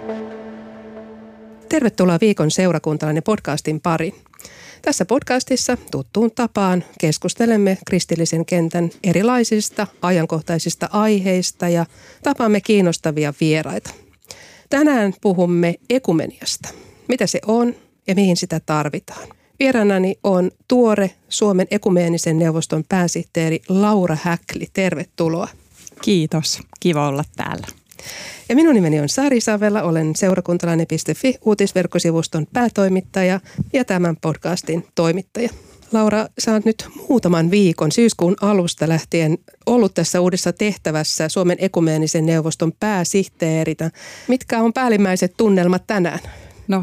Tervetuloa Viikon seurakuntalainen podcastin pariin. Tässä podcastissa tuttuun tapaan keskustelemme kristillisen kentän erilaisista ajankohtaisista aiheista ja tapaamme kiinnostavia vieraita. Tänään puhumme ekumeniasta. Mitä se on ja mihin sitä tarvitaan? Vieraanani on tuore Suomen ekumeenisen neuvoston pääsihteeri Laura Häkli. Tervetuloa. Kiitos. Kiva olla täällä. Ja minun nimeni on Sari Savela, olen seurakuntalainen.fi uutisverkkosivuston päätoimittaja ja tämän podcastin toimittaja. Laura, sä oot nyt muutaman viikon syyskuun alusta lähtien ollut tässä uudessa tehtävässä Suomen ekumeenisen neuvoston pääsihteerinä. Mitkä on päällimmäiset tunnelmat tänään? No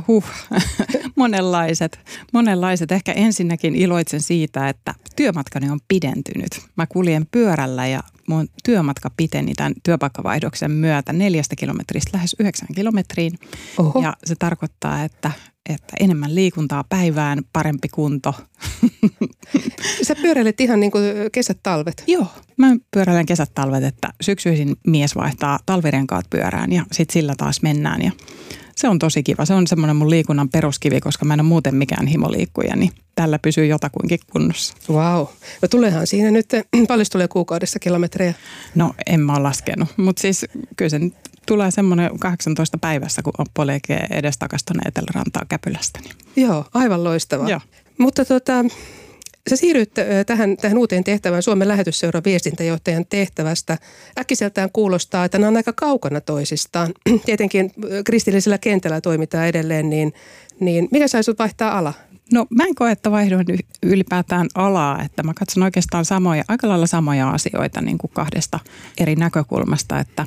monenlaiset. Ehkä ensinnäkin iloitsen siitä, että työmatkani on pidentynyt. Mä kuljen pyörällä ja mun työmatka piteni tämän työpaikkavaihdoksen myötä 4 kilometristä lähes 9 kilometriin. Oho. Ja se tarkoittaa, että enemmän liikuntaa päivään, parempi kunto. Sä pyöräilet ihan niin kuin kesät talvet. Joo, mä pyöräilen kesät talvet, että syksyisin mies vaihtaa talvirenkaat pyörään ja sitten sillä taas mennään ja se on tosi kiva. Se on semmoinen mun liikunnan peruskivi, koska mä en ole muuten mikään himoliikkuja, niin tällä pysyy jotakuinkin kunnossa. Vau. No tuleehan siinä nyt, paljon tulee kuukaudessa kilometrejä? No en mä ole laskenut, mutta siis kyllä se tulee semmoinen 18 päivässä, kun polkee edestakaisin tuonne Etelärantaa Käpylästä. Niin. Joo, aivan loistavaa. Joo. Mutta sä siirryt tähän uuteen tehtävään Suomen lähetysseuran viestintäjohtajan tehtävästä. Äkkiseltään kuulostaa, että nämä on aika kaukana toisistaan. Tietenkin kristillisellä kentällä toimitaan edelleen, niin mikä sai sut vaihtaa ala? No mä en koe, että vaihdoin ylipäätään alaa, että mä katson oikeastaan aika lailla samoja asioita niin kuin 2 eri näkökulmasta, että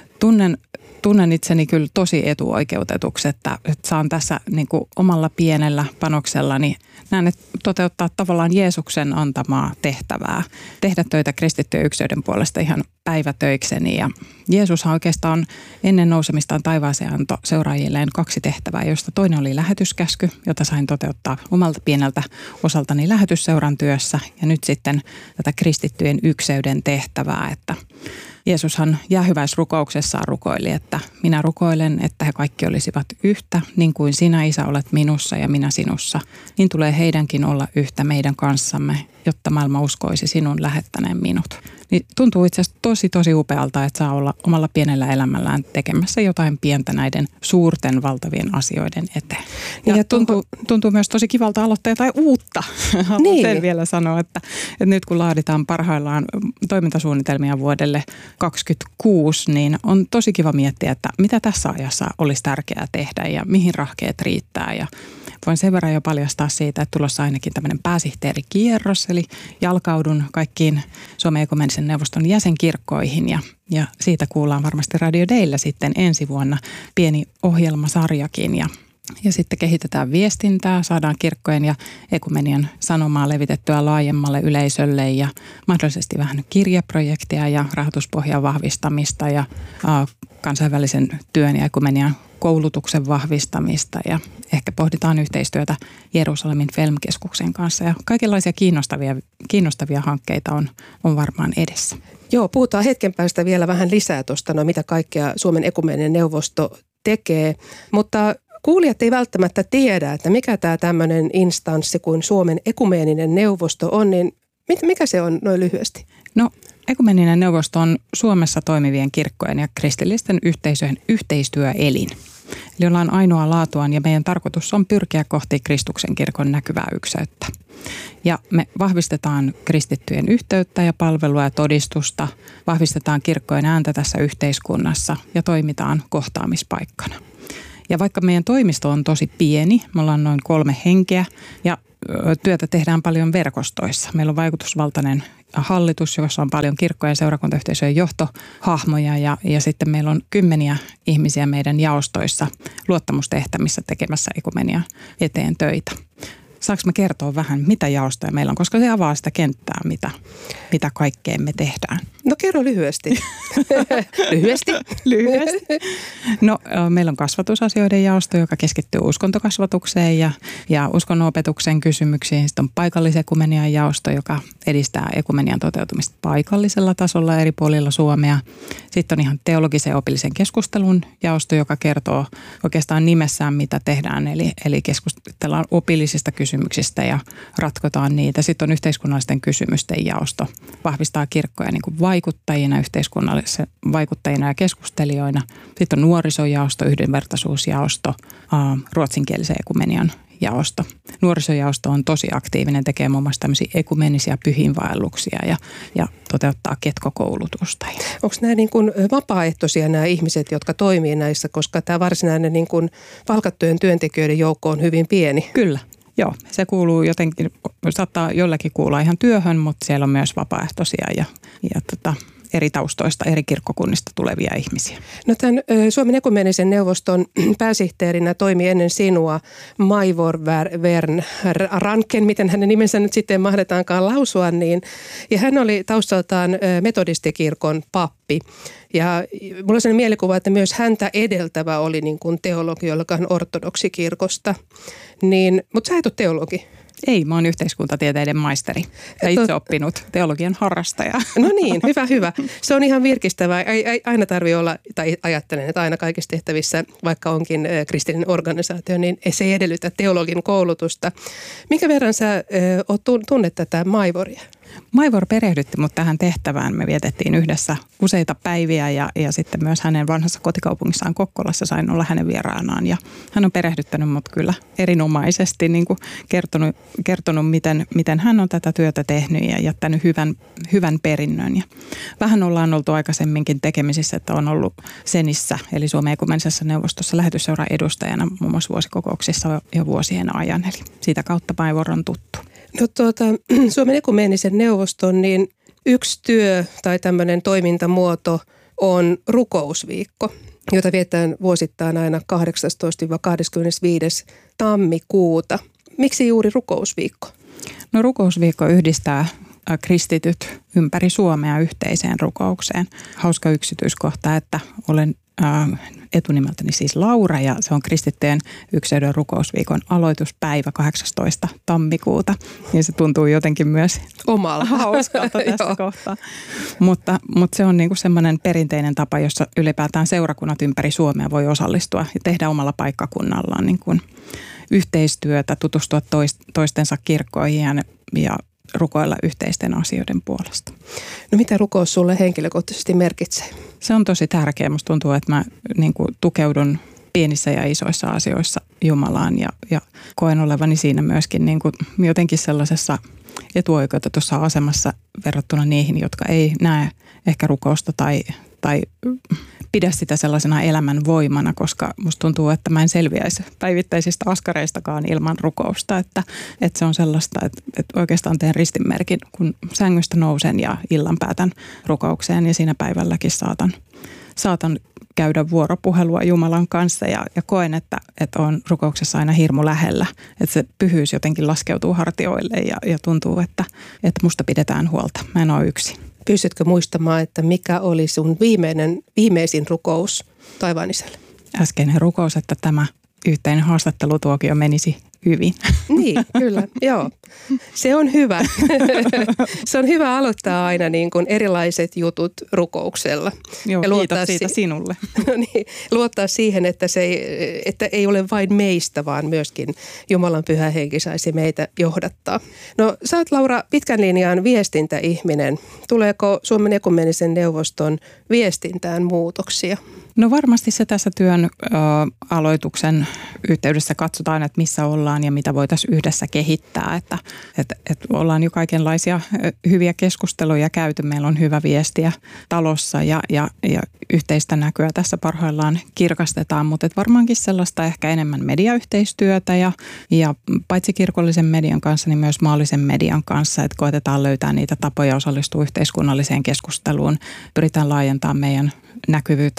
tunnen itseni kyllä tosi etuoikeutetuksi, että saan tässä niin kuin omalla pienellä panoksellani näen, että toteuttaa tavallaan Jeesuksen antamaa tehtävää, tehdä töitä kristittyjen yksilöiden puolesta ihan päivätöikseni. Ja Jeesushan oikeastaan ennen nousemistaan taivaaseen antoi seuraajilleen 2 tehtävää, joista toinen oli lähetyskäsky, jota sain toteuttaa omalta pieneltä osaltani lähetysseuran työssä. Ja nyt sitten tätä kristittyjen yksilöiden tehtävää, että Jeesushan jäähyväisrukouksessaan rukoili, että minä rukoilen, että he kaikki olisivat yhtä, niin kuin sinä, Isä, olet minussa ja minä sinussa. Niin tulee heidänkin olla yhtä meidän kanssamme, jotta maailma uskoisi sinun lähettäneen minut. Niin tuntuu itse asiassa tosi upealta, että saa olla omalla pienellä elämällään tekemässä jotain pientä näiden suurten valtavien asioiden eteen. Ja tuntuu myös tosi kivalta aloittaa jotain uutta. Haluan sen vielä sanoa, että nyt kun laaditaan parhaillaan toimintasuunnitelmia vuodelle 2026, niin on tosi kiva miettiä, että mitä tässä ajassa olisi tärkeää tehdä ja mihin rahkeet riittää. Ja voin sen verran jo paljastaa siitä, että tulossa ainakin tämmöinen pääsihteerikierros, eli jalkaudun kaikkiin Suomen ekumeenisen neuvoston jäsenkirkkoihin ja siitä kuullaan varmasti Radio Dayllä sitten ensi vuonna pieni ohjelmasarjakin ja sitten kehitetään viestintää, saadaan kirkkojen ja ekumenian sanomaa levitettyä laajemmalle yleisölle ja mahdollisesti vähän kirjeprojekteja ja rahoituspohjan vahvistamista ja kansainvälisen työn ja ekumenian koulutuksen vahvistamista ja ehkä pohditaan yhteistyötä Jerusalemin Film-keskuksen kanssa ja kaikenlaisia kiinnostavia hankkeita on varmaan edessä. Joo, puhutaan hetken päästä vielä vähän lisää tuosta, mitä kaikkea Suomen ekumeeninen neuvosto tekee, mutta kuulijat ei välttämättä tiedä, että mikä tämä tämmöinen instanssi kuin Suomen ekumeeninen neuvosto on, niin mikä se on noin lyhyesti? No, ekumeeninen neuvosto on Suomessa toimivien kirkkojen ja kristillisten yhteisöjen yhteistyöelin. Eli ollaan ainoa laatuaan ja meidän tarkoitus on pyrkiä kohti Kristuksen kirkon näkyvää ykseyttä. Ja me vahvistetaan kristittyjen yhteyttä ja palvelua ja todistusta, vahvistetaan kirkkojen ääntä tässä yhteiskunnassa ja toimitaan kohtaamispaikkana. Ja vaikka meidän toimisto on tosi pieni, me ollaan noin 3 henkeä ja työtä tehdään paljon verkostoissa. Meillä on vaikutusvaltainen hallitus, jossa on paljon kirkkojen ja seurakuntayhteisöjen johtohahmoja ja sitten meillä on 10 ihmisiä meidän jaostoissa luottamustehtämissä tekemässä ekumenian eteen töitä. saanko mä kertoa vähän, mitä jaostoja meillä on, koska se avaa sitä kenttää, mitä kaikkea me tehdään. No kerro lyhyesti. Lyhyesti. No meillä on kasvatusasioiden jaosto, joka keskittyy uskontokasvatukseen ja uskonnonopetuksen kysymyksiin. Sitten on paikallisekumenian jaosto, joka edistää ekumenian toteutumista paikallisella tasolla eri puolilla Suomea. Sitten on ihan teologisen ja opillisen keskustelun jaosto, joka kertoo oikeastaan nimessään, mitä tehdään. Eli keskustellaan opillisista kysymyksistä ja ratkotaan niitä. Sitten on yhteiskunnallisten kysymysten jaosto, vahvistaa kirkkoja niin kuin vaikuttajina, yhteiskunnallisissa vaikuttajina ja keskustelijoina. Sitten on nuorisojaosto, yhdenvertaisuusjaosto, ruotsinkielisen ekumenian jaosto. Nuorisojaosto on tosi aktiivinen, tekee muun muassa tämmöisiä ekumenisia pyhiinvaelluksia ja toteuttaa ketkokoulutusta. Onko nämä niin kuin vapaaehtoisia nämä ihmiset, jotka toimii näissä, koska tämä varsinainen niin kuin palkattujen työntekijöiden joukko on hyvin pieni? Kyllä. Joo, se kuuluu jotenkin, saattaa jollakin kuulla ihan työhön, mutta siellä on myös vapaaehtoisia ja eri taustoista, eri kirkkokunnista tulevia ihmisiä. No tämän Suomen ekumenisen neuvoston pääsihteerinä toimi ennen sinua Maivor Vern Ranken, miten hänen nimensä nyt sitten mahdetaankaan lausua, niin. Ja hän oli taustaltaan metodistikirkon pappi. Ja mulla on sellainen mielikuva, että myös häntä edeltävä oli niin kuin teologi, joka on ortodoksikirkosta. Mutta sä et ole teologi. Ei, mä oon yhteiskuntatieteiden maisteri ja itse oppinut teologian harrastaja. No niin, hyvä. Se on ihan virkistävää. Ei aina tarvitse olla, tai ajattelen, että aina kaikissa tehtävissä, vaikka onkin kristillinen organisaatio, niin se ei edellytä teologin koulutusta. Minkä verran sä tunnet tätä Maivoria? Maivor perehdytti mut tähän tehtävään. Me vietettiin yhdessä useita päiviä ja sitten myös hänen vanhassa kotikaupungissaan Kokkolassa sain olla hänen vieraanaan. Ja hän on perehdyttänyt mut kyllä erinomaisesti, niin kuin kertonut miten hän on tätä työtä tehnyt ja jättänyt hyvän perinnön. Ja vähän ollaan oltu aikaisemminkin tekemisissä, että on ollut Senissä, eli Suomen ekumenisessa neuvostossa lähetysseuran edustajana muun muassa vuosikokouksissa jo vuosien ajan. Eli siitä kautta Maivor on tuttu. No Suomen ekumenisen neuvoston niin yksi työ tai tämmöinen toimintamuoto on rukousviikko, jota vietetään vuosittain aina 18-25. tammikuuta. Miksi juuri rukousviikko? No rukousviikko yhdistää kristityt ympäri Suomea yhteiseen rukoukseen. Hauska yksityiskohta, että olen etunimeltäni siis Laura ja se on kristittyjen Ykseydön rukousviikon aloituspäivä 18. tammikuuta. Ja se tuntuu jotenkin myös omalla hauskalta tässä kohtaa. Mutta se on niinku semmoinen perinteinen tapa, jossa ylipäätään seurakunnat ympäri Suomea voi osallistua ja tehdä omalla paikkakunnallaan niin kuin yhteistyötä, tutustua toistensa kirkkoihin ja rukoilla yhteisten asioiden puolesta. No mitä rukous sulle henkilökohtaisesti merkitsee? Se on tosi tärkeää. Musta tuntuu, että mä niin kuin tukeudun pienissä ja isoissa asioissa Jumalaan ja koen olevani siinä myöskin niin kuin jotenkin sellaisessa etuoikeutetussa asemassa verrattuna niihin, jotka ei näe ehkä rukousta tai pidä sitä sellaisena elämän voimana, koska musta tuntuu, että mä en selviäisi päivittäisistä askareistakaan ilman rukousta, että se on sellaista, että oikeastaan teen ristinmerkin, kun sängystä nousen ja illan päätän rukoukseen ja siinä päivälläkin saatan käydä vuoropuhelua Jumalan kanssa ja koen, että on rukouksessa aina hirmu lähellä, että se pyhyys jotenkin laskeutuu hartioille ja tuntuu, että musta pidetään huolta. Mä en ole yksin. Pystytkö muistamaan, että mikä oli sun viimeisin rukous taivaan isälle? Äskeinen rukous, että tämä yhteinen haastattelutuokio menisi hyvin. Niin, kyllä, joo. Se on hyvä. Se on hyvä aloittaa aina niin kuin erilaiset jutut rukouksella. Joo, ja kiitos siitä sinulle. No niin, luottaa siihen, että että ei ole vain meistä, vaan myöskin Jumalan pyhä henki saisi meitä johdattaa. No sä oot, Laura, pitkän linjan viestintäihminen. Tuleeko Suomen ekumenisen neuvoston viestintään muutoksia? No varmasti se tässä työn aloituksen yhteydessä katsotaan, että missä ollaan ja mitä voitaisiin yhdessä kehittää. Että ollaan jo kaikenlaisia hyviä keskusteluja käyty. Meillä on hyvä viestiä talossa ja yhteistä näkyä tässä parhaillaan kirkastetaan. Mutta varmaankin sellaista ehkä enemmän mediayhteistyötä ja paitsi kirkollisen median kanssa, niin myös maallisen median kanssa. Että koetetaan löytää niitä tapoja osallistua yhteiskunnalliseen keskusteluun. Pyritään laajentamaan meidän näkyvyyttä sosiaalisessa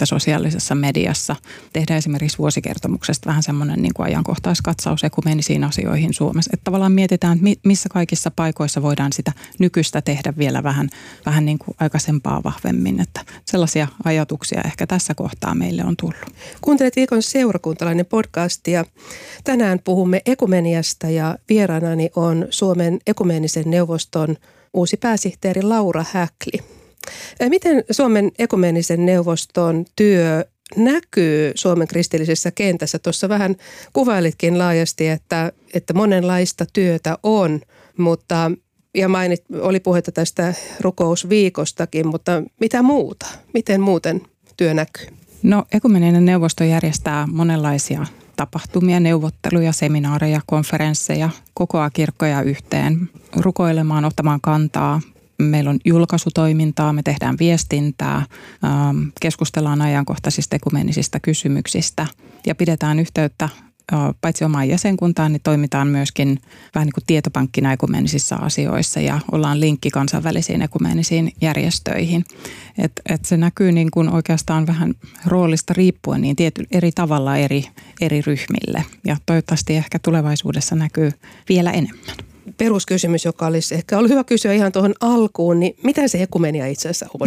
sosiaalisessa mediassa. Tehdään esimerkiksi vuosikertomuksesta vähän semmoinen niin kuin ajankohtaiskatsaus ekumenisiin asioihin Suomessa. Että tavallaan mietitään, että missä kaikissa paikoissa voidaan sitä nykyistä tehdä vielä vähän niin kuin aikaisempaa vahvemmin. Että sellaisia ajatuksia ehkä tässä kohtaa meille on tullut. Kuuntelet Viikon seurakuntalainen podcastia. Tänään puhumme ekumeniasta ja vieraanani on Suomen ekumenisen neuvoston uusi pääsihteeri Laura Häkli. Miten Suomen ekumenisen neuvoston työ näkyy Suomen kristillisessä kentässä? Tuossa vähän kuvailitkin laajasti, että monenlaista työtä on, mutta ja oli puhetta tästä rukousviikostakin, mutta mitä muuta? Miten muuten työ näkyy? No, ekumeninen neuvosto järjestää monenlaisia tapahtumia, neuvotteluja, seminaareja, konferensseja, kokoaa kirkkoja yhteen, rukoilemaan, ottamaan kantaa. Meillä on julkaisutoimintaa, me tehdään viestintää, keskustellaan ajankohtaisista ekumenisista kysymyksistä ja pidetään yhteyttä paitsi omaan jäsenkuntaan, niin toimitaan myöskin vähän niin kuin tietopankkina ekumenisissa asioissa ja ollaan linkki kansainvälisiin ekumenisiin järjestöihin. Et se näkyy niin kuin oikeastaan vähän roolista riippuen niin eri tavalla eri ryhmille ja toivottavasti ehkä tulevaisuudessa näkyy vielä enemmän. Peruskysymys, joka olisi ehkä ollut hyvä kysyä ihan tuohon alkuun, niin mitä se ekumenia itse asiassa on?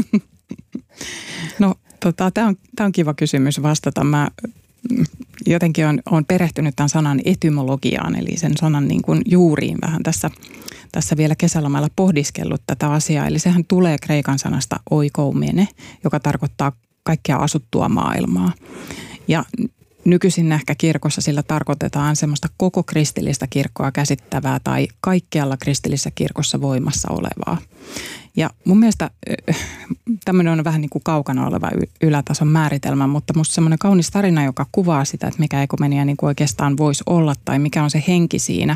No, tämä on kiva kysymys vastata. Mä jotenkin on perehtynyt tämän sanan etymologiaan, eli sen sanan niin kuin juuriin vähän tässä vielä kesälomalla pohdiskellut tätä asiaa. Eli sehän tulee kreikan sanasta oikoumene, joka tarkoittaa kaikkea asuttua maailmaa. Ja nykyisin ehkä kirkossa sillä tarkoitetaan semmoista koko kristillistä kirkkoa käsittävää tai kaikkialla kristillisessä kirkossa voimassa olevaa. Ja mun mielestä tämmöinen on vähän niin kuin kaukana oleva ylätason määritelmä, mutta musta semmoinen kaunis tarina, joka kuvaa sitä, että mikä ekumenia niin kuin oikeastaan voisi olla tai mikä on se henki siinä.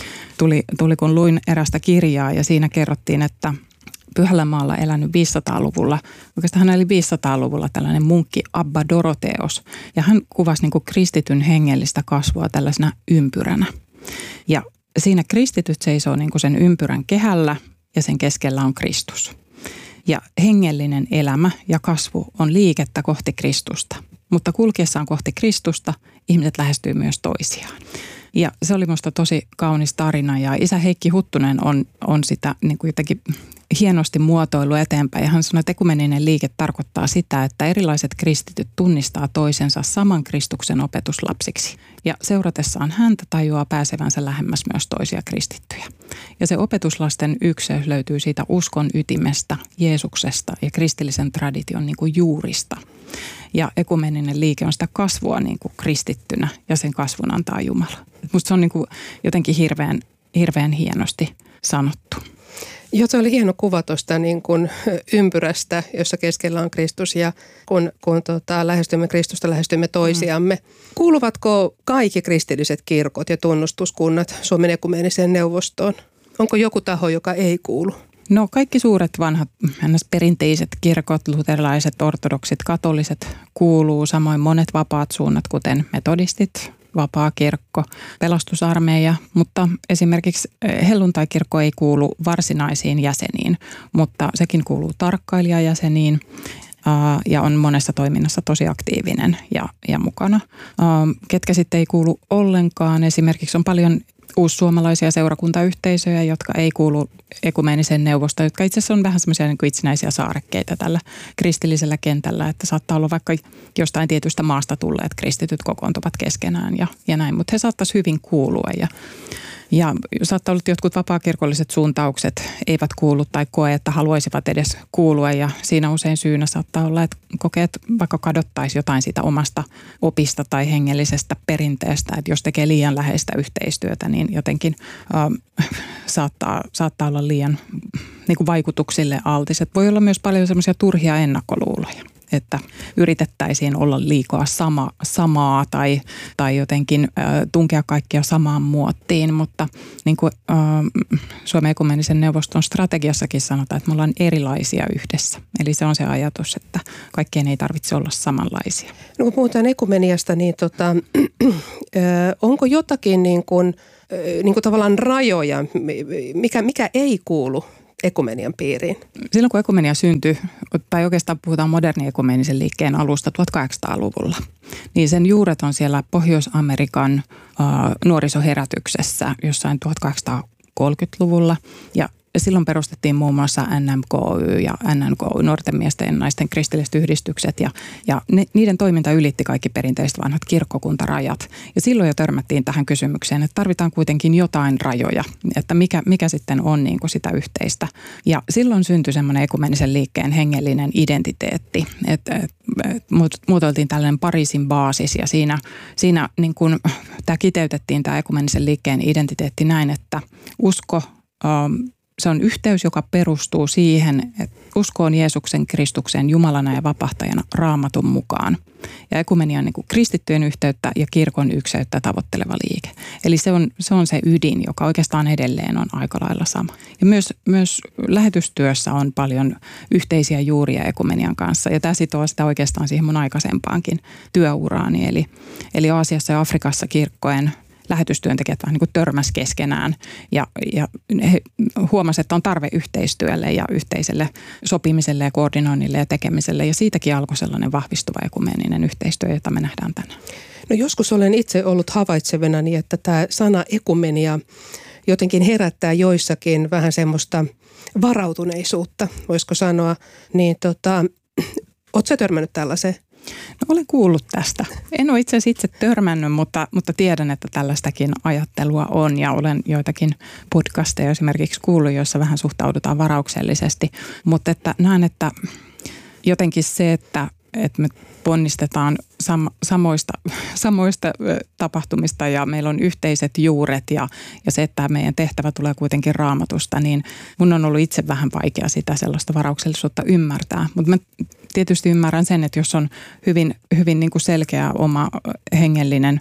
Tuli kun luin erästä kirjaa ja siinä kerrottiin, että Pyhällämaalla elänyt 500-luvulla, oikeastaan hän eli 500-luvulla tällainen munkki Abba Doroteos ja hän kuvasi niin kuin kristityn hengellistä kasvua tällaisena ympyränä. Ja siinä kristityt seisoo niin kuin sen ympyrän kehällä ja sen keskellä on Kristus. Ja hengellinen elämä ja kasvu on liikettä kohti Kristusta, mutta kulkiessaan kohti Kristusta ihmiset lähestyy myös toisiaan. Ja se oli musta tosi kaunis tarina ja isä Heikki Huttunen on sitä niin kuin jotenkin hienosti muotoillut eteenpäin. Ja hän sanoi, että ekumeninen liike tarkoittaa sitä, että erilaiset kristityt tunnistaa toisensa saman Kristuksen opetuslapsiksi. Ja seuratessaan häntä tajuaa pääsevänsä lähemmäs myös toisia kristittyjä. Ja se opetuslasten ykseys löytyy siitä uskon ytimestä, Jeesuksesta ja kristillisen tradition niin kuin juurista. Ja ekumeninen liike on sitä kasvua niin kuin kristittynä ja sen kasvun antaa Jumala. Musta se on niin kuin jotenkin hirveän hienosti sanottu. Joo, se oli hieno kuva tuosta niin kuin ympyrästä, jossa keskellä on Kristus ja kun lähestymme Kristusta, lähestymme toisiamme. Kuuluvatko kaikki kristilliset kirkot ja tunnustuskunnat Suomen ekumeniseen neuvostoon? Onko joku taho, joka ei kuulu? No kaikki suuret vanhat perinteiset kirkot, luterilaiset, ortodoksit, katoliset kuuluu, samoin monet vapaat suunnat, kuten metodistit, vapaa kirkko, pelastusarmeija, mutta esimerkiksi helluntaikirkko ei kuulu varsinaisiin jäseniin, mutta sekin kuuluu tarkkailijajäseniin ja on monessa toiminnassa tosi aktiivinen ja mukana. Ketkä sitten ei kuulu ollenkaan, esimerkiksi on paljon uussuomalaisia seurakuntayhteisöjä, jotka ei kuulu ekumeniseen neuvostoon, jotka itse asiassa on vähän semmoisia niin kuin itsenäisiä saarekkeita tällä kristillisellä kentällä, että saattaa olla vaikka jostain tietystä maasta tulleet kristityt kokoontuvat keskenään ja näin, mutta he saattaisi hyvin kuulua ja saattaa olla, että jotkut vapaakirkolliset suuntaukset eivät kuulu tai koe, että haluaisivat edes kuulua ja siinä usein syynä saattaa olla, että kokee, että vaikka kadottaisi jotain siitä omasta opista tai hengellisestä perinteestä, että jos tekee liian läheistä yhteistyötä, niin jotenkin saattaa olla liian niin kuin vaikutuksille altis. Että voi olla myös paljon semmoisia turhia ennakkoluuloja, että yritettäisiin olla liikaa samaa tai jotenkin tunkea kaikkia samaan muottiin, mutta niin kuin Suomen ekumenisen neuvoston strategiassakin sanotaan, että me ollaan erilaisia yhdessä. Eli se on se ajatus, että kaikkien ei tarvitse olla samanlaisia. No kun puhutaan ekumeniasta, niin onko jotakin niin kuin tavallaan rajoja, mikä ei kuulu ekumenian piiriin? Silloin kun ekumenia syntyi, tai oikeastaan puhutaan modernin ekumenisen liikkeen alusta 1800-luvulla, niin sen juuret on siellä Pohjois-Amerikan nuorisoherätyksessä jossain 1830-luvulla. Ja silloin perustettiin muun muassa NMKY ja NNKY, nuorten miesten ja naisten kristilliset yhdistykset, ja niiden toiminta ylitti kaikki perinteiset vanhat kirkkokuntarajat. Ja silloin jo törmättiin tähän kysymykseen, että tarvitaan kuitenkin jotain rajoja, että mikä sitten on niin kuin sitä yhteistä. Ja silloin syntyi semmoinen ekumenisen liikkeen hengellinen identiteetti, että muotoiltiin tällainen Pariisin baasis, ja siinä niin kuin tämä kiteytettiin tämä ekumenisen liikkeen identiteetti näin, että usko, se on yhteys, joka perustuu siihen, että uskoon Jeesuksen Kristuksen Jumalana ja vapahtajana Raamatun mukaan. Ja ekumenia on niin kuin kristittyjen yhteyttä ja kirkon ykseyttä tavoitteleva liike. Eli se on se ydin, joka oikeastaan edelleen on aika lailla sama. Ja myös lähetystyössä on paljon yhteisiä juuria ekumenian kanssa. Ja tämä sitoo sitä oikeastaan siihen mun aikaisempaankin työuraani. Eli Aasiassa ja Afrikassa kirkkojen lähetystyöntekijät vähän niin kuin törmäs keskenään ja he huomasivat, että on tarve yhteistyölle ja yhteiselle sopimiselle ja koordinoinnille ja tekemiselle. Ja siitäkin alkoi sellainen vahvistuva ekumeninen yhteistyö, jota me nähdään tänään. No joskus olen itse ollut havaitsevinani, että tämä sana ekumenia jotenkin herättää joissakin vähän semmoista varautuneisuutta, voisiko sanoa. Niin ootko sä törmännyt tällaiseen? No, olen kuullut tästä. En ole itse asiassa itse törmännyt, mutta tiedän, että tällaistakin ajattelua on, ja olen joitakin podcasteja esimerkiksi kuullut, joissa vähän suhtaudutaan varauksellisesti. Mutta että näen, että jotenkin se, että me ponnistetaan samoista tapahtumista ja meillä on yhteiset juuret ja se, että meidän tehtävä tulee kuitenkin Raamatusta, niin mun on ollut itse vähän vaikea sitä sellaista varauksellisuutta ymmärtää. Mutta mä tietysti ymmärrän sen, että jos on hyvin niin kuin selkeä oma hengellinen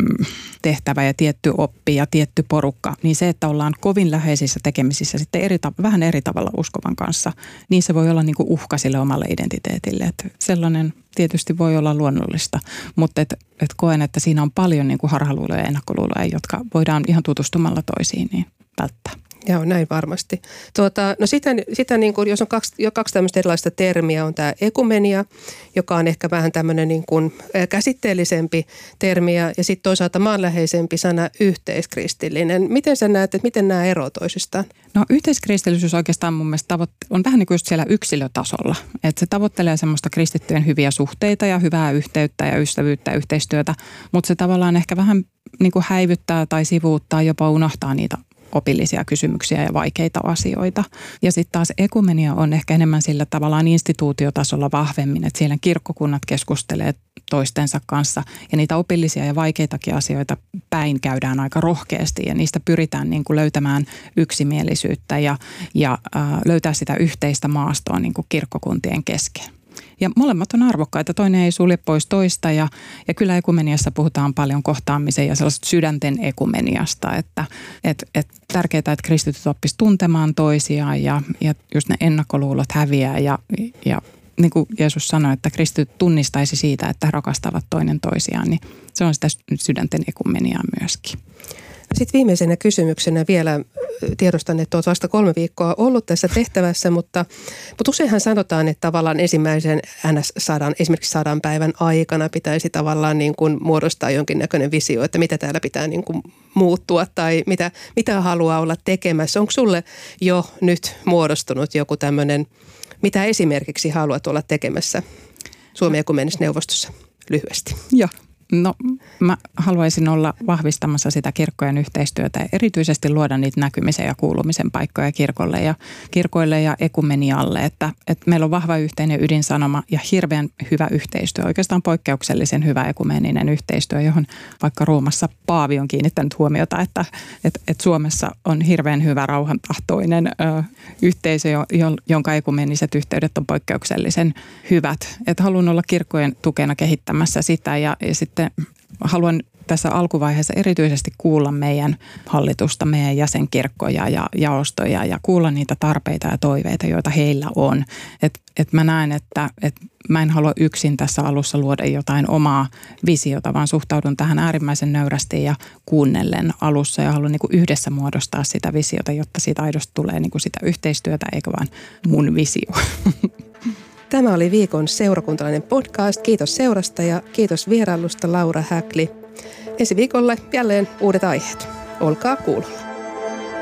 tehtävä ja tietty oppi ja tietty porukka, niin se, että ollaan kovin läheisissä tekemisissä sitten vähän eri tavalla uskovan kanssa, niin se voi olla niin kuin uhka sille omalle identiteetille. Että sellainen tietysti voi olla luonnollista, mutta et koen, että siinä on paljon niin kuin harhaluuloja ja ennakkoluuloja, jotka voidaan ihan tutustumalla toisiin niin välttää. Joo, näin varmasti. No sitä niin kuin, jos on kaksi tämmöistä erilaista termiä, on tämä ekumenia, joka on ehkä vähän tämmöinen niin kuin käsitteellisempi termi, ja sitten toisaalta maanläheisempi sana yhteiskristillinen. Miten sä näet, että miten nämä eroavat toisistaan? No, yhteiskristillisyys oikeastaan mun mielestä on vähän niin kuin just siellä yksilötasolla. Että se tavoittelee semmoista kristittyjen hyviä suhteita ja hyvää yhteyttä ja ystävyyttä ja yhteistyötä, mutta se tavallaan ehkä vähän niin kuin häivyttää tai sivuuttaa, jopa unohtaa niitä opillisia kysymyksiä ja vaikeita asioita. Ja sitten taas ekumenia on ehkä enemmän sillä tavallaan instituutiotasolla vahvemmin, että siellä kirkkokunnat keskustelee toistensa kanssa ja niitä opillisia ja vaikeitakin asioita päin käydään aika rohkeasti ja niistä pyritään niin kuin löytämään yksimielisyyttä ja löytää sitä yhteistä maastoa niin kuin kirkkokuntien kesken. Ja molemmat on arvokkaita, toinen ei sulje pois toista ja kyllä ekumeniassa puhutaan paljon kohtaamisen ja sellaista sydänten ekumeniasta, että tärkeää, että kristityt oppisivat tuntemaan toisiaan ja just ne ennakkoluulot häviää ja niin kuin Jeesus sanoi, että kristityt tunnistaisi siitä, että he rakastavat toinen toisiaan, niin se on sitä sydänten ekumeniaa myöskin. Sitten viimeisenä kysymyksenä vielä tiedostan, että olet vasta 3 viikkoa ollut tässä tehtävässä, mutta useinhan sanotaan, että tavallaan ensimmäisen esimerkiksi 100 päivän aikana pitäisi tavallaan niin kuin muodostaa jonkinnäköinen visio, että mitä täällä pitää niin kuin muuttua tai mitä haluaa olla tekemässä. Onko sulle jo nyt muodostunut joku tämmöinen, mitä esimerkiksi haluat olla tekemässä Suomen ekumenisessa neuvostossa lyhyesti? Joo. No, mä haluaisin olla vahvistamassa sitä kirkkojen yhteistyötä ja erityisesti luoda niitä näkymisen ja kuulumisen paikkoja kirkoille ja ekumenialle, että meillä on vahva yhteinen ydinsanoma ja hirveän hyvä yhteistyö, oikeastaan poikkeuksellisen hyvä ekumeninen yhteistyö, johon vaikka Roomassa Paavi on kiinnittänyt huomiota, että Suomessa on hirveän hyvä rauhantahtoinen yhteisö, jonka ekumeniset yhteydet on poikkeuksellisen hyvät. Että haluan olla kirkkojen tukena kehittämässä sitä ja sitten haluan tässä alkuvaiheessa erityisesti kuulla meidän hallitusta, meidän jäsenkirkkoja ja jaostoja ja kuulla niitä tarpeita ja toiveita, joita heillä on. Et mä näen, että mä en halua yksin tässä alussa luoda jotain omaa visiota, vaan suhtaudun tähän äärimmäisen nöyrästi ja kuunnellen alussa ja haluan niin kuin yhdessä muodostaa sitä visiota, jotta siitä aidosti tulee niin kuin sitä yhteistyötä eikä vaan mun visio. Tämä oli viikon seurakuntalainen podcast. Kiitos seurasta ja kiitos vierailusta Laura Häkli. Ensi viikolle jälleen uudet aiheet. Olkaa kuulolla.